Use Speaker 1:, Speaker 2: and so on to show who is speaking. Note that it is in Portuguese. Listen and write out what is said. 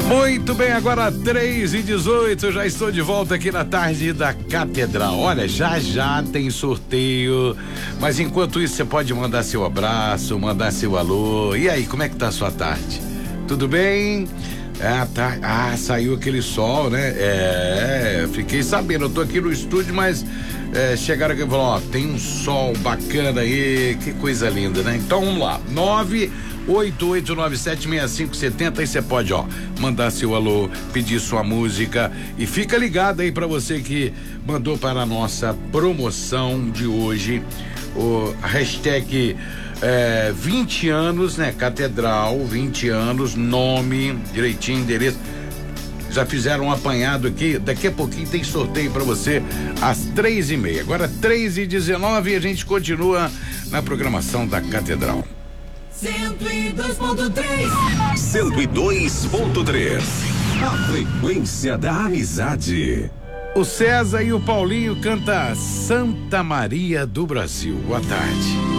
Speaker 1: Muito bem, agora 3h18, já estou de volta aqui na tarde da Catedral. Olha, já tem sorteio, mas enquanto isso você pode mandar seu abraço, mandar seu alô. E aí, como é que tá a sua tarde? Tudo bem? Saiu aquele sol, né? Fiquei sabendo, eu tô aqui no estúdio, mas chegaram aqui e falaram, ó, tem um sol bacana aí, que coisa linda, né? Então vamos lá, 988976570, aí você pode, ó, mandar seu alô, pedir sua música e fica ligado aí pra você que mandou para a nossa promoção de hoje, a hashtag 20 anos, né? Catedral, 20 anos, nome, direitinho, endereço. Já fizeram um apanhado aqui, daqui a pouquinho tem sorteio pra você às 3h30. Agora 3h19 e a gente continua na programação da Catedral.
Speaker 2: 102.3.
Speaker 3: 102.3. A frequência da amizade.
Speaker 1: O César e o Paulinho canta Santa Maria do Brasil. Boa tarde.